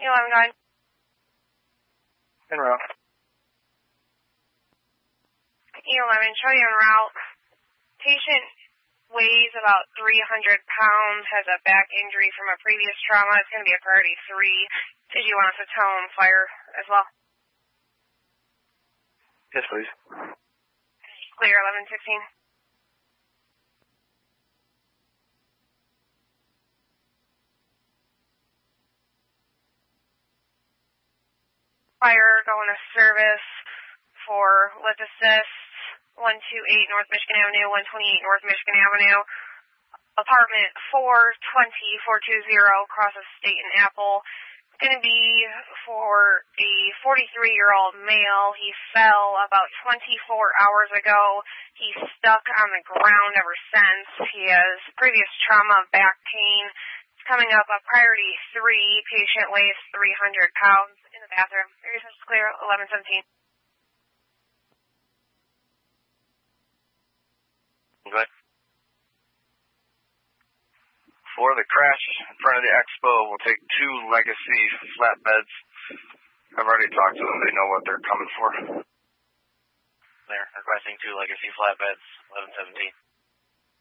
E11 going. En route. E11, show you en route. Patient weighs about 300 pounds, has a back injury from a previous trauma. It's going to be a priority 3. Did you want us to tell him fire as well? Yes, please. Clear, 1116. Fire going to service for Lift Assist, 128 North Michigan Avenue, 128 North Michigan Avenue. Apartment 420, 420, crosses State and Apple. It's going to be for a 43-year-old male. He fell about 24 hours ago. He's stuck on the ground ever since. He has previous trauma, back pain. It's coming up a priority 3. Patient weighs 300 pounds in the bathroom. Area is clear, 1117. Good. For the crash in front of the expo, we'll take 2 legacy flatbeds. I've already talked to them. They know what they're coming for. They're requesting 2 legacy flatbeds, 1117.